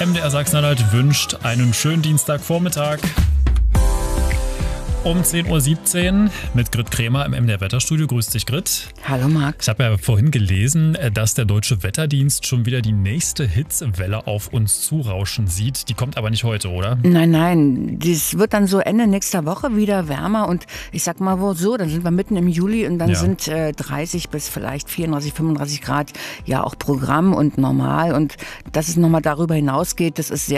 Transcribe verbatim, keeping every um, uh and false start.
M D R Sachsen-Anhalt wünscht einen schönen Dienstagvormittag. Um zehn Uhr siebzehn mit Grit Krämer im M D R-Wetterstudio. Grüß dich, Grit. Hallo, Marc. Ich habe ja vorhin gelesen, dass der Deutsche Wetterdienst schon wieder die nächste Hitzewelle auf uns zurauschen sieht. Die kommt aber nicht heute, oder? Nein, nein. Das wird dann so Ende nächster Woche wieder wärmer. Und ich sag mal wohl so, dann sind wir mitten im Juli und dann Ja. sind äh, dreißig bis vielleicht vierunddreißig, fünfunddreißig Grad ja auch Programm und normal. Und dass es nochmal darüber hinausgeht, das ist sehr